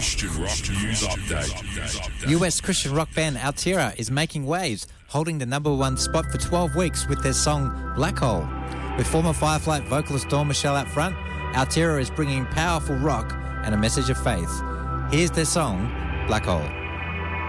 Christian rock news update. US Christian rock band Altera is making waves, holding the number one spot for 12 weeks with their song Black Hole. With former Fireflight vocalist Dawn Michelle out front, Altera is bringing powerful rock and a message of faith. Here's their song, Black Hole.